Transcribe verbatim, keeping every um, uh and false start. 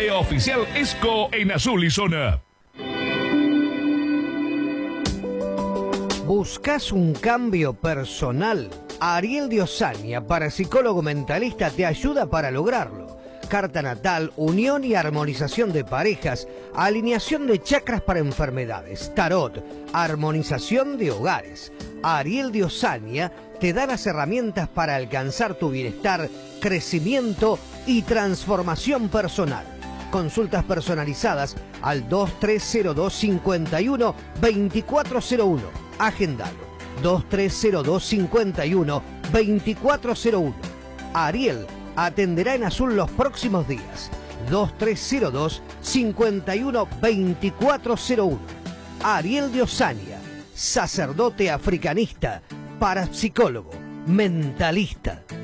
Arte oficial ESCO en Azul y Zona. ¿Buscas un cambio personal? Ariel de Osaña, parapsicólogo mentalista, te ayuda para lograrlo. Carta natal, unión y armonización de parejas, alineación de chakras para enfermedades, tarot, armonización de hogares. Ariel de Osaña te da las herramientas para alcanzar tu bienestar, crecimiento y transformación personal. Consultas personalizadas al dos tres cero dos, cinco uno, dos cuatro cero uno. Agendalo. dos tres cero dos, cinco uno, dos cuatro cero uno. Ariel atenderá en Azul los próximos días. dos tres cero dos, cinco uno, dos cuatro cero uno. Ariel de Osaña, sacerdote africanista, parapsicólogo, mentalista.